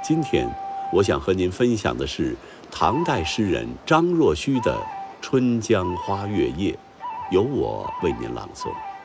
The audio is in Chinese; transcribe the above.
今天我想和您分享的是唐代诗人张若虚的《春江花月夜》，由我为您朗诵。